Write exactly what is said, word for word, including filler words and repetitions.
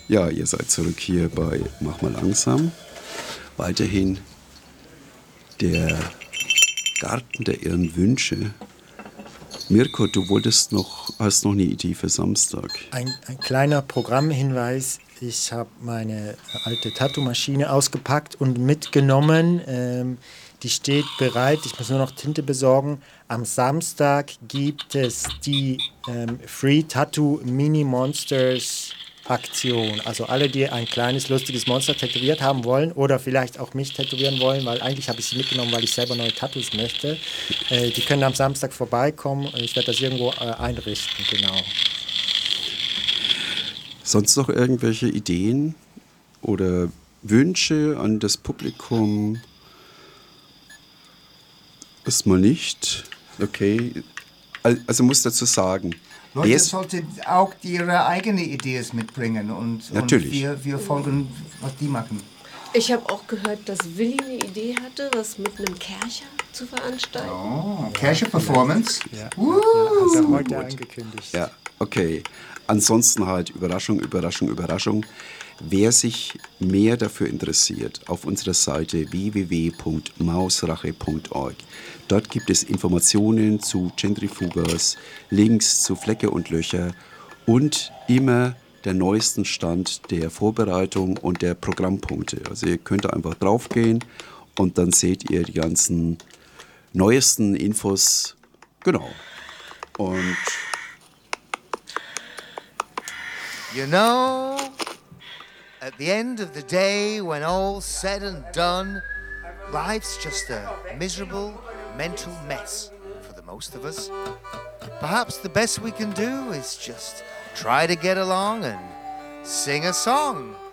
Ja, ihr seid zurück hier bei Mach mal langsam. Weiterhin der Garten der irren Wünsche. Mirko, du wolltest noch, hast noch eine Idee für Samstag. Ein, ein kleiner Programmhinweis. Ich habe meine alte Tattoo-Maschine ausgepackt und mitgenommen. Ähm, die steht bereit. Ich muss nur noch Tinte besorgen. Am Samstag gibt es die ähm, Free Tattoo Mini Monsters Aktion. Also alle, die ein kleines, lustiges Monster tätowiert haben wollen oder vielleicht auch mich tätowieren wollen, weil eigentlich habe ich sie mitgenommen, weil ich selber neue Tattoos möchte. Äh, die können am Samstag vorbeikommen. Ich werde das irgendwo äh, einrichten, genau. Sonst noch irgendwelche Ideen oder Wünsche an das Publikum? Erstmal nicht. Okay. Also muss dazu sagen, Leute wer sollten auch ihre eigene Ideen mitbringen und, Natürlich. und wir, wir folgen, was die machen. Ich habe auch gehört, dass Willi eine Idee hatte, was mit einem Kercher zu veranstalten. Oh, Kercher-Performance? Ja, Uh. ja, hat er heute angekündigt. Ja, okay. Ansonsten halt Überraschung, Überraschung, Überraschung. Wer sich mehr dafür interessiert, auf unserer Seite w w w punkt mausrache punkt org. Dort gibt es Informationen zu Zentrifugas, Links zu Flecke und Löcher und immer der neuesten Stand der Vorbereitung und der Programmpunkte. Also ihr könnt da einfach draufgehen und dann seht ihr die ganzen neuesten Infos. Genau. Und You know, at the end of the day, when all's said and done, life's just a miserable mental mess for the most of us. Perhaps the best we can do is just try to get along and sing a song.